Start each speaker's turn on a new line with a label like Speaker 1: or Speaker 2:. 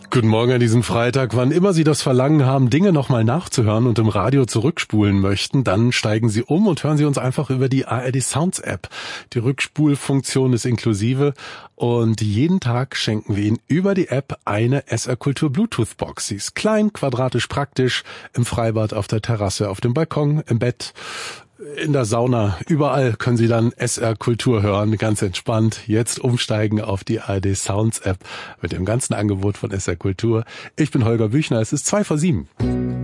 Speaker 1: Guten Morgen an diesem Freitag. Wann immer Sie das Verlangen haben, Dinge nochmal nachzuhören und im Radio zurückspulen möchten, dann steigen Sie um und hören Sie uns einfach über die ARD Sounds App. Die Rückspulfunktion ist inklusive und jeden Tag schenken wir Ihnen über die App eine SR Kultur Bluetooth Box. Sie ist klein, quadratisch praktisch, im Freibad, auf der Terrasse, auf dem Balkon, im Bett, in der Sauna, überall können Sie dann SR Kultur hören, ganz entspannt. Jetzt umsteigen auf die ARD Sounds App mit dem ganzen Angebot von SR Kultur. Ich bin Holger Büchner, es ist 6:55.